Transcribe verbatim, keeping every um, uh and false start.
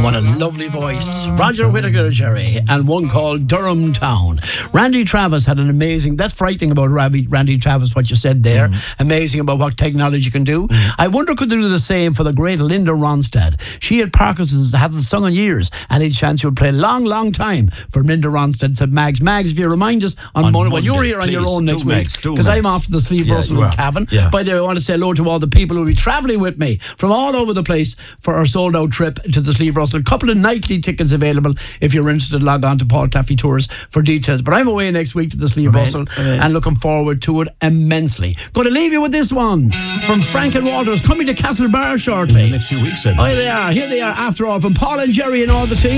What a lovely voice. Roger Whittaker, Jerry, and one called Durham Town. Randy Travis had an amazing, that's frightening about Randy, Randy Travis, what you said there. Mm. Amazing about what technology can do. Mm. I wonder could they do the same for the great Linda Ronstadt. She had Parkinson's, hasn't sung in years. Any chance you would play a long, long time for Linda Ronstadt, said Mags. Mags, if you remind us on, on Monday, Monday, well, you're here on please, your own next week. Because I'm off to the Sleeve yeah, Russell in Cavan. Yeah. By the way, I want to say hello to all the people who will be travelling with me from all over the place for our sold out trip to the Sleeve Russell. A couple of nightly tickets available. If you're interested, log on to Paul Taffy Tours for details. But I'm away next week to the Sleeve Amen. Russell Amen. and looking forward to it immensely. Going to leave you with this one from Frank and Waters, coming to Castlebar shortly. In the next few weeks, then. Oh, they are. Here they are after all, from Paul and Jerry and all the team.